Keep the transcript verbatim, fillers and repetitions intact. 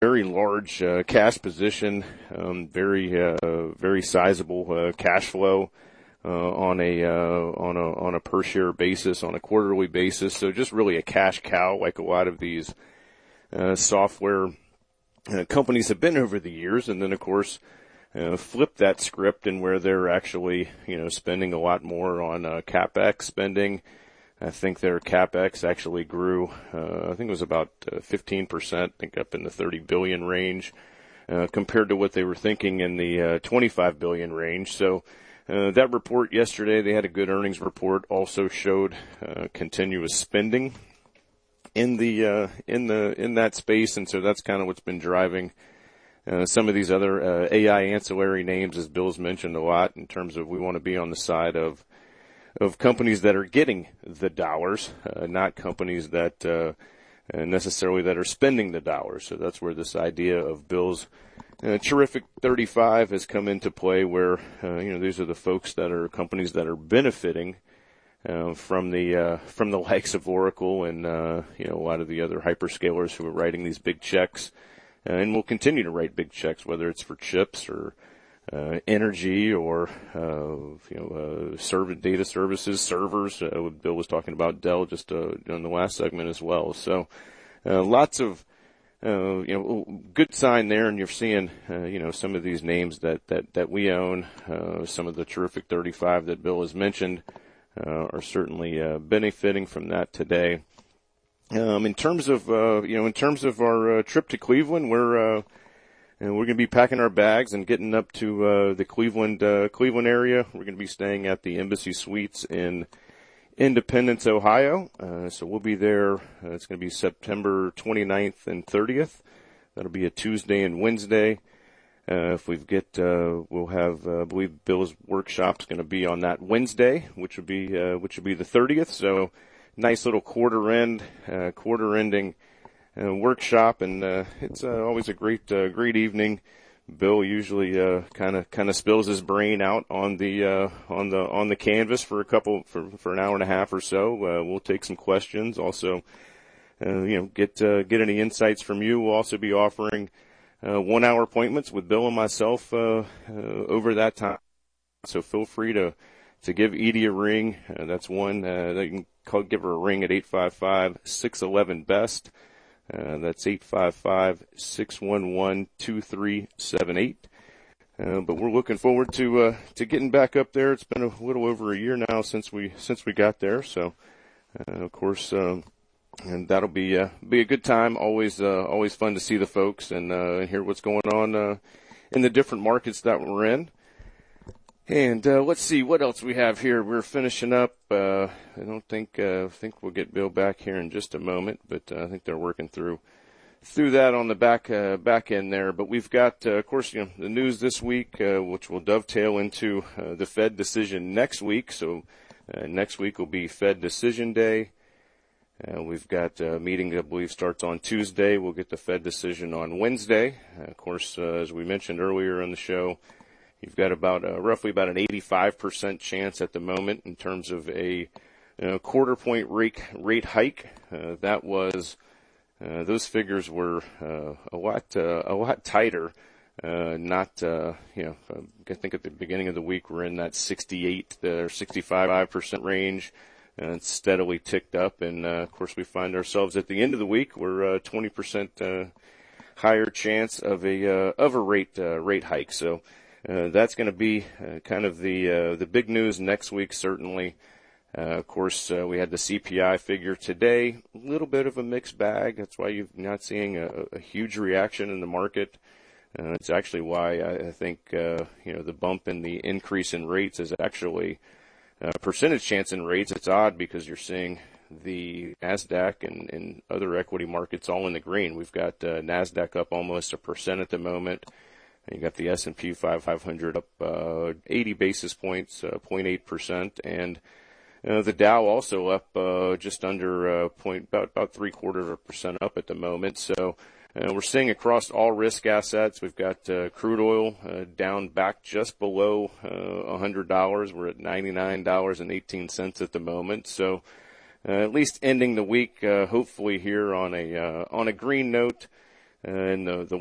very large uh, cash position, um, very uh, very sizable uh, cash flow uh, on a uh, on a on a per share basis, on a quarterly basis. So just really a cash cow, like a lot of these uh, software uh, companies have been over the years. And then, of course, uh, flip that script, and where they're actually you know spending a lot more on uh, CapEx spending. I think their CapEx actually grew, uh, I think it was about uh, fifteen percent, I think up in the thirty billion range, uh, compared to what they were thinking in the uh, twenty-five billion range. So uh, that report yesterday, they had a good earnings report, also showed uh, continuous spending in the uh, in the in that space, and so that's kind of what's been driving uh, some of these other uh, A I ancillary names, as Bill's mentioned a lot, in terms of we want to be on the side of of companies that are getting the dollars, uh, not companies that uh, necessarily that are spending the dollars. So that's where this idea of Bill's uh, terrific thirty-five has come into play, where uh, you know these are the folks that are companies that are benefiting uh, from the uh, from the likes of Oracle and uh, you know a lot of the other hyperscalers who are writing these big checks, uh, and will continue to write big checks, whether it's for chips or Uh, energy or, uh, you know, uh, server, data services, servers. Uh, Bill was talking about Dell just, uh, in the last segment as well. So, uh, lots of, uh, you know, good sign there. And you're seeing, uh, you know, some of these names that, that, that we own, uh, some of the terrific thirty-five that Bill has mentioned, uh, are certainly, uh, benefiting from that today. Um, in terms of, uh, you know, in terms of our, uh, trip to Cleveland, we're, uh, And we're going to be packing our bags and getting up to uh, the Cleveland uh, Cleveland area. We're going to be staying at the Embassy Suites in Independence, Ohio. Uh, so we'll be there. Uh, it's going to be September twenty-ninth and thirtieth. That'll be a Tuesday and Wednesday. Uh, if we get, uh, we'll have, uh, I believe Bill's workshop's going to be on that Wednesday, which would be, uh, which would be the thirtieth. So nice little quarter end, uh, quarter ending. Uh, workshop, and uh, it's uh, always a great, uh, great evening. Bill usually kind of, kind of spills his brain out on the, uh, on the, on the canvas for a couple, for, for an hour and a half or so. Uh, we'll take some questions. Also, uh, you know, get, uh, get any insights from you. We'll also be offering uh, one-hour appointments with Bill and myself uh, uh, over that time. So feel free to, to give Edie a ring. Uh, that's one uh, that you can call, give her a ring at eight five five, six one one, B E S T. Uh, that's eight five five, six one one, two three seven eight. Uh, but we're looking forward to, uh, to getting back up there. It's been a little over a year now since we, since we got there. So, uh, of course, um, and that'll be, uh, be a good time. Always, uh, always fun to see the folks and, uh, hear what's going on, uh, in the different markets that we're in. And, uh, let's see what else we have here. We're finishing up. Uh, I don't think, uh, I think we'll get Bill back here in just a moment, but uh, I think they're working through, through that on the back, uh, back end there. But we've got, uh, of course, you know, the news this week, uh, which will dovetail into, uh, the Fed decision next week. So, uh, next week will be Fed decision day. Uh, we've got a meeting, I believe, starts on Tuesday. We'll get the Fed decision on Wednesday. Uh, of course, uh, as we mentioned earlier in the show, you've got about uh, roughly about an eighty-five percent chance at the moment in terms of a you know, quarter point rate rate hike. Uh, that was uh, those figures were uh, a lot uh, a lot tighter. Uh, not uh, you know I think at the beginning of the week we're in that sixty-eight or sixty-five percent range, and it's steadily ticked up. And uh, of course we find ourselves at the end of the week we're uh, twenty percent uh, higher chance of a uh, of a rate uh, rate hike. So. Uh, that's going to be uh, kind of the uh, the big news next week, certainly. Uh, of course, uh, we had the C P I figure today, a little bit of a mixed bag. That's why you're not seeing a, a huge reaction in the market. Uh, it's actually why I, I think uh, you know the bump in the increase in rates is actually a percentage chance in rates. It's odd because you're seeing the NASDAQ and, and other equity markets all in the green. We've got uh, NASDAQ up almost a percent at the moment. You got the S and P five hundred up uh, eighty basis points, uh, zero point eight percent, and uh, the Dow also up uh, just under uh, point about about three quarters of a percent up at the moment. So uh, we're seeing across all risk assets. We've got uh, crude oil uh, down back just below uh, one hundred dollars. We're at ninety-nine dollars and eighteen cents at the moment. So uh, at least ending the week, uh, hopefully here on a uh, on a green note. and the, the